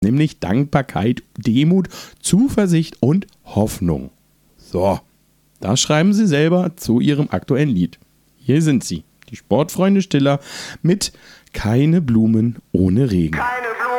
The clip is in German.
nämlich Dankbarkeit, Demut, Zuversicht und Hoffnung. So, das schreiben sie selber zu ihrem aktuellen Lied. Hier sind sie, die Sportfreunde Stiller mit Keine Blumen ohne Regen.